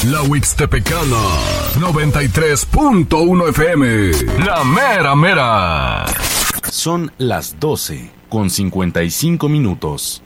La Huixtepecana, 93.1 FM. La mera mera. Son las 12:55.